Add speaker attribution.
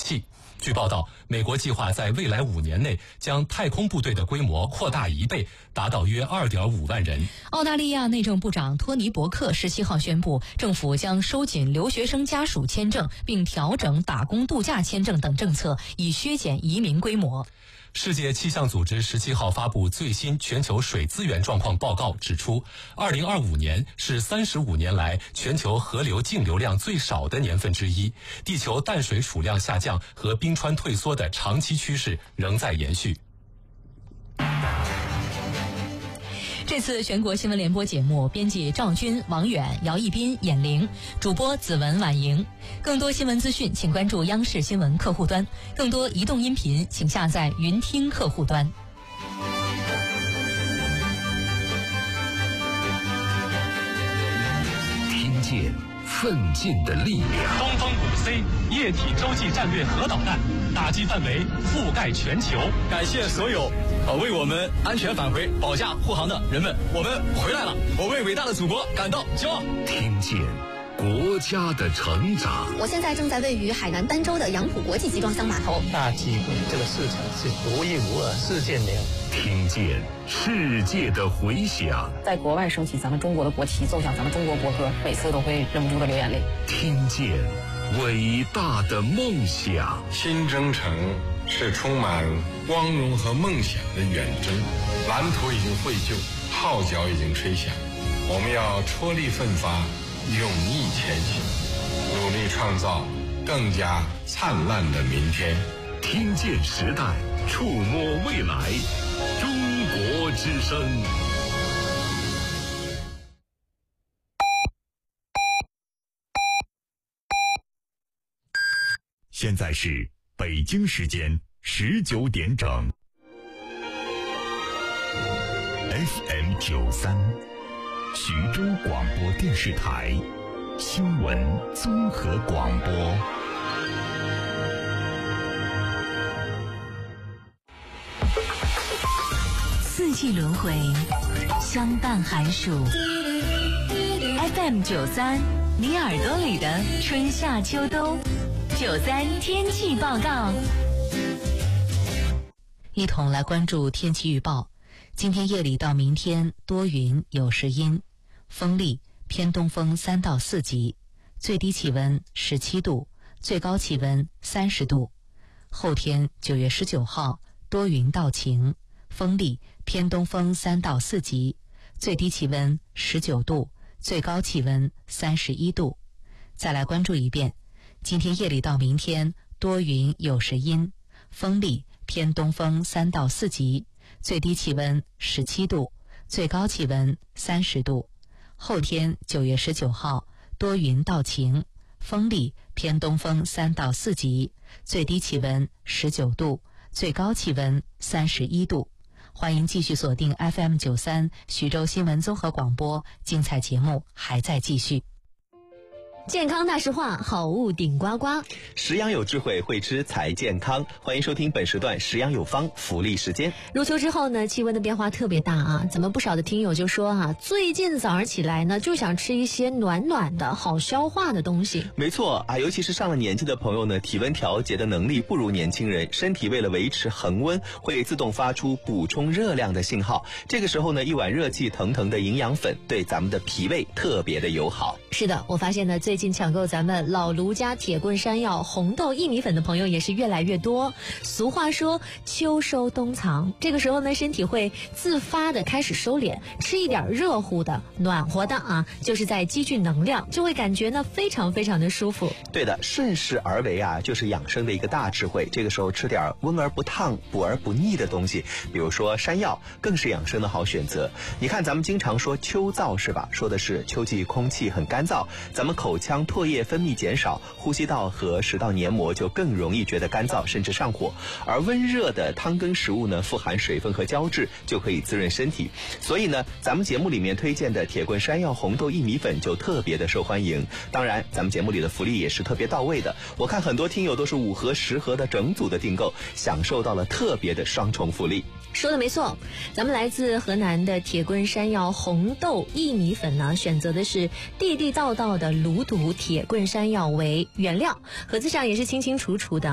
Speaker 1: 器。据报道，美国计划在未来5年内将太空部队的规模扩大1倍，达到约2.5万人。
Speaker 2: 澳大利亚内政部长托尼·伯克17号宣布，政府将收紧留学生家属签证，并调整打工度假签证等政策，以削减移民规模。
Speaker 1: 世界气象组织17号发布最新全球水资源状况报告，指出2025年是35年来全球河流净流量最少的年份之一，地球淡水储量下降和冰川退缩的长期趋势仍在延续。
Speaker 2: 这次全国新闻联播节目，编辑赵军、王远、姚一斌、闫玲，主播子文、婉莹。更多新闻资讯，请关注央视新闻客户端；更多移动音频，请下载云听客户端。
Speaker 3: 听见奋进的力量。
Speaker 1: 东风5C 液体洲际战略核导弹打击范围覆盖全球。
Speaker 4: 感谢所有为我们安全返回保驾护航的人们，我们回来了，我为伟大的祖国感到骄傲。
Speaker 3: 听见国家的成长。
Speaker 5: 我现在正在位于海南儋州的杨浦国际集装箱码头。
Speaker 6: 大机会，这个市场是独一无二，世界没有。
Speaker 3: 听见世界的回响。
Speaker 7: 在国外升起咱们中国的国旗，奏响咱们中国国歌，每次都会忍不住的流眼泪。
Speaker 3: 听见伟大的梦想。
Speaker 8: 新征程是充满光荣和梦想的远征，蓝图已经绘就，号角已经吹响，我们要踔厉奋发，勇毅前行，努力创造更加灿烂的明天。
Speaker 3: 听见时代，触摸未来，中国之声。现在是北京时间19点整。FM93，徐州广播电视台新闻综合广播。
Speaker 2: 四季轮回，相伴寒暑。FM93，你耳朵里的春夏秋冬。93天气报告，一同来关注天气预报。今天夜里到明天多云有时阴，风力偏东风3到4级，最低气温17度，最高气温30度。后天9月19号多云到晴，风力偏东风3到4级，最低气温19度，最高气温31度。再来关注一遍，今天夜里到明天多云有时阴，风力偏东风3到4级，最低气温17度，最高气温30度。后天9月19号多云到晴，风力偏东风3到4级，最低气温19度，最高气温31度。欢迎继续锁定 FM93 徐州新闻综合广播，精彩节目还在继续。
Speaker 5: 健康大实话，好物顶呱呱。
Speaker 9: 食养有智慧，会吃才健康。欢迎收听本时段食养有方福利时间。
Speaker 5: 入秋之后呢，气温的变化特别大啊，咱们不少的听友就说啊，最近早上起来呢，就想吃一些暖暖的好消化的东西。
Speaker 9: 没错啊，尤其是上了年纪的朋友呢，体温调节的能力不如年轻人，身体为了维持恒温，会自动发出补充热量的信号。这个时候呢，一碗热气腾腾的营养粉对咱们的脾胃特别的友好。
Speaker 5: 是的，我发现呢，最近抢购咱们老卢家铁棍山药红豆薏米粉的朋友也是越来越多。俗话说秋收冬藏，这个时候呢，身体会自发的开始收敛，吃一点热乎的暖和的啊，就是在积聚能量，就会感觉呢非常非常的舒服。
Speaker 9: 对的，顺势而为啊，就是养生的一个大智慧。这个时候吃点温而不烫补而不腻的东西，比如说山药更是养生的好选择。你看咱们经常说秋燥是吧，说的是秋季空气很干燥，咱们口腔唾液分泌减少，呼吸道和食道黏膜就更容易觉得干燥甚至上火。而温热的汤羹食物呢，富含水分和胶质，就可以滋润身体。所以呢，咱们节目里面推荐的铁棍山药红豆薏米粉就特别的受欢迎。当然咱们节目里的福利也是特别到位的，我看很多听友都是5盒10盒的整组的订购，享受到了特别的双重福利。
Speaker 5: 说的没错，咱们来自河南的铁棍山药红豆薏米粉呢，选择的是地地道道的卤肚铁棍山药为原料，盒子上也是清清楚楚的